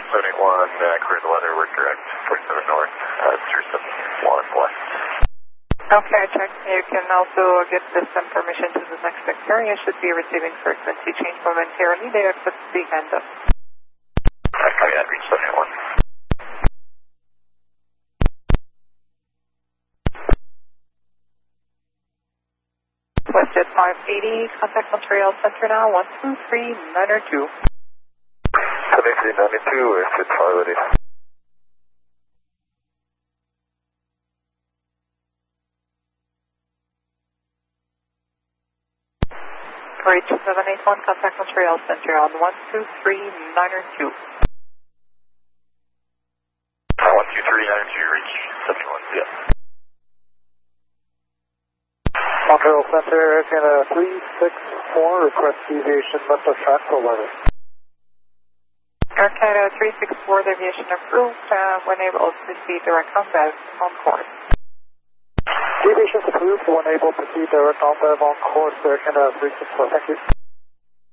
781, clear the weather, we're direct, 47 north, 371 west. Okay, check. You can also get this information to the next sector. You should be receiving frequency change momentarily. They expect to be hand up. Okay, I'd reach 781. WestJet 580, contact Montreal Center now, 12392. 7392, it's already. Reach 781, contact Montreal Center on 12392. 12392, reach 71, yeah. Montreal Center, Canada 364, request deviation left of track for weather. Air Canada 364, deviation approved, when able to see direct contact on course. Deviation approved, when able to see direct on on course, Air Canada 364, thank you.